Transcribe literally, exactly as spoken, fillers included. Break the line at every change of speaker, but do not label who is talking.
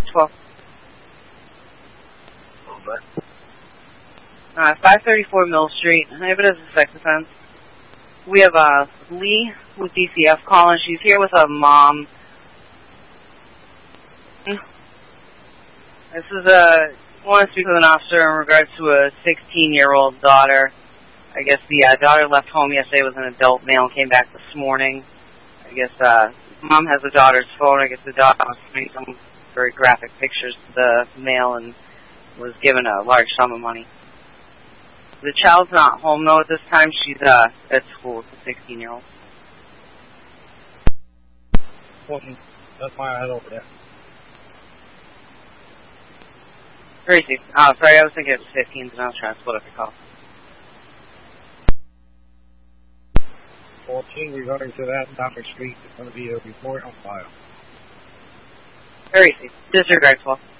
twelve.
Over.
Uh, five thirty-four Mill Street. I have it as a sex offense. We have uh, Lee with D C F calling. She's here with a mom. This is a, I want to speak with an officer in regards to a sixteen-year-old daughter. I guess the uh, daughter left home yesterday with an adult male and came back this morning. I guess uh, mom has the daughter's phone. I guess the daughter was sending some very graphic pictures to the male and was given a large sum of money. The child's not home, though, at this time. She's uh, at school with a sixteen-year-old.
That's why I had over there.
Tracy. Oh, sorry, I was thinking it was fifteen, and I was trying to split up your call.
fourteen, regarding to that, Doctor Street, is going to be a report on file.
Tracy. Disregard twelve.